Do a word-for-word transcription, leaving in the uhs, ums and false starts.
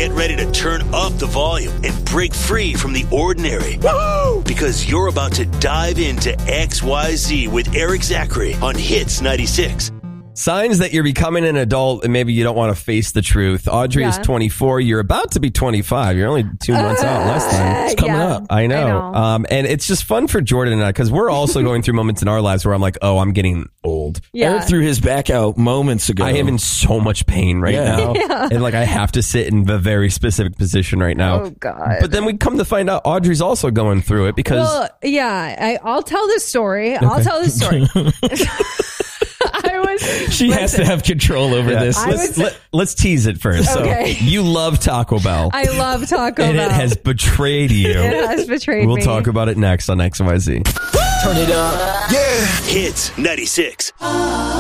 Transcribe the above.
Get ready to turn up the volume and break free from the ordinary. Woo! Because you're about to dive into X Y Z with Eric Zachary on Hits ninety-six. Signs that you're becoming an adult and maybe you don't want to face the truth. Audrey yeah. is twenty-four. You're about to be twenty-five. You're only two months uh, out less time. It's coming yeah, up. I know. I know. Um, and it's just fun for Jordan and I because we're also going through moments in our lives where I'm like, oh, I'm getting old. Yeah. Eric threw his back out moments ago. I am in so much pain right yeah. now. Yeah. And like I have to sit in a very specific position right now. Oh, God. But then we come to find out Audrey's also going through it because... Well, yeah, I, I'll tell this story. Okay. I'll tell this story. I was. She listen, has to have control over yeah. this. Let's, was, let, let's tease it first. Okay. So you love Taco Bell. I love Taco and Bell. And it has betrayed you. It has betrayed we'll me. We'll talk about it next on X Y Z. Turn it up. Yeah. Hits ninety-six.